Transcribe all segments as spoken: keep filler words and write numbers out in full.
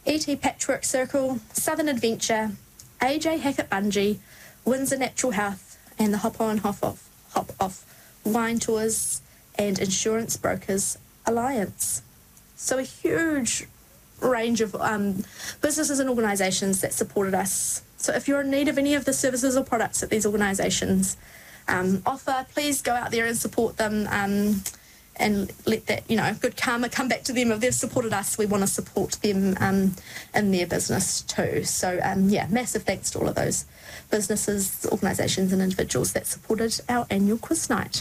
E T Patchwork Circle, Southern Adventure, A J Hackett Bungee, Windsor Natural Health, and the Hop On Hop Off, Hop Off Wine Tours and Insurance Brokers Alliance. So a huge range of um, businesses and organisations that supported us. So if you're in need of any of the services or products that these organisations um, offer, please go out there and support them. Um, and let that, you know, good karma come back to them. If they've supported us, we want to support them um, in their business too. So, um, yeah, massive thanks to all of those businesses, organisations and individuals that supported our annual quiz night.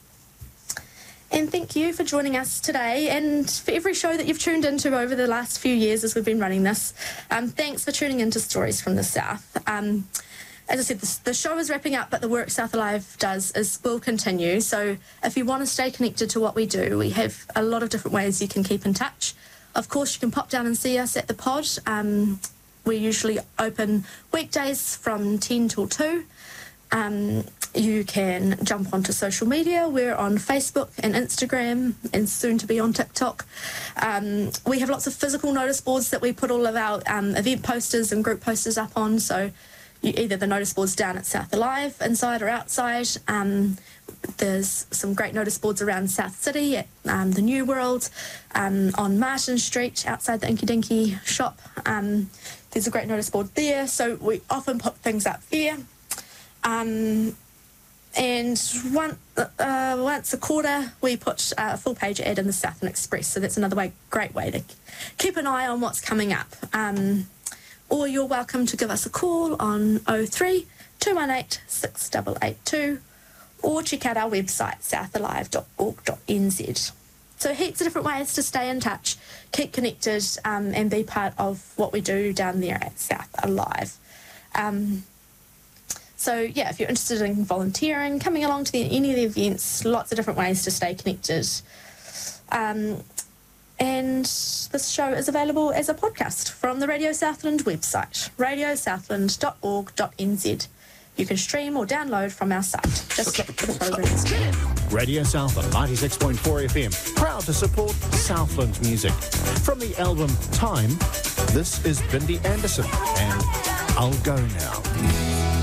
And thank you for joining us today and for every show that you've tuned into over the last few years as we've been running this. Um, thanks for tuning into Stories from the South. Um, As I said, the, the show is wrapping up, but the work South Alive does is will continue. So if you want to stay connected to what we do, we have a lot of different ways you can keep in touch. Of course, you can pop down and see us at the pod. Um, we're usually open weekdays from ten till two. Um, you can jump onto social media. We're on Facebook and Instagram and soon to be on TikTok. Um, we have lots of physical notice boards that we put all of our um, event posters and group posters up on. So You, either the notice boards down at South Alive, inside or outside. Um, there's some great notice boards around South City at um, the New World, um, on Martin Street outside the Inky Dinky shop. Um, there's a great notice board there, so we often put things up there. Um, and one, uh, once a quarter, we put a full page ad in the Southern Express, so that's another way, great way to keep an eye on what's coming up. Um, Or you're welcome to give us a call on oh three, two one eight, six eight eight two or check out our website, south alive dot org dot n z. So heaps of different ways to stay in touch, keep connected um, and be part of what we do down there at South Alive. Um, so, yeah, if you're interested in volunteering, coming along to the, any of the events, lots of different ways to stay connected. Um, And this show is available as a podcast from the Radio Southland website, radio southland dot org dot n z. You can stream or download from our site. Just look for the programs. Radio Southland ninety-six point four F M, proud to support Southland music. From the album Time, this is Bindi Anderson and I'll Go Now.